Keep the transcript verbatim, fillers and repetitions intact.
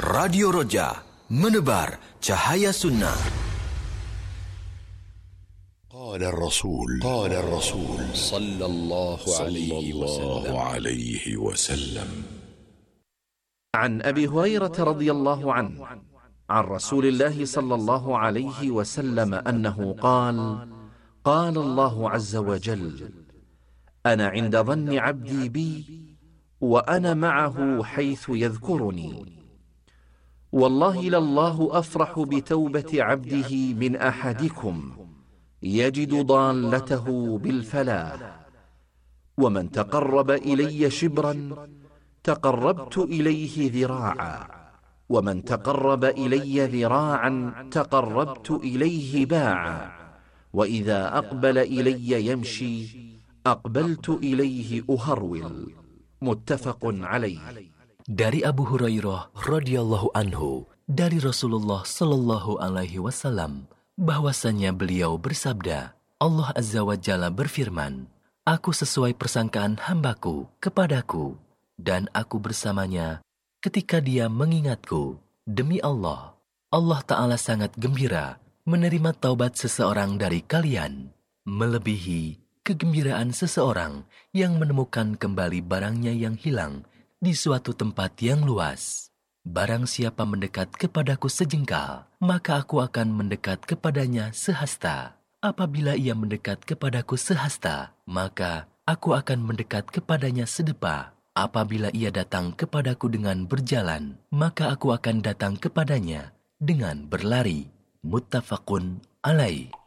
Radio Roja, menebar cahaya sunnah. قال الرسول قال الرسول صلى الله عليه وسلم عن أبي هريرة رضي الله عنه عن رسول الله صلى الله عليه وسلم أنه قال: قال الله عز وجل: أنا عند ظن عبدي بي وأنا معه حيث يذكرني. والله لله أفرح بتوبة عبده من أحدكم يجد ضالته بالفلاح. ومن تقرب إلي شبرا تقربت إليه ذراعا، ومن تقرب إلي ذراعا تقربت إليه باعا، وإذا أقبل إلي يمشي أقبلت إليه أهرول. متفق عليه. Dari Abu Hurairah radhiyallahu anhu, dari Rasulullah sallallahu alaihi wasallam, bahwasannya beliau bersabda, Allah Azza wa Jalla berfirman, aku sesuai persangkaan hambaku kepadaku, dan aku bersamanya ketika dia mengingatku. Demi Allah, Allah Ta'ala sangat gembira menerima taubat seseorang dari kalian, melebihi kegembiraan seseorang yang menemukan kembali barangnya yang hilang di suatu tempat yang luas. Barang siapa mendekat kepadaku sejengkal, maka aku akan mendekat kepadanya sehasta. Apabila ia mendekat kepadaku sehasta, maka aku akan mendekat kepadanya sedepa. Apabila ia datang kepadaku dengan berjalan, maka aku akan datang kepadanya dengan berlari. Muttafaqun alaih.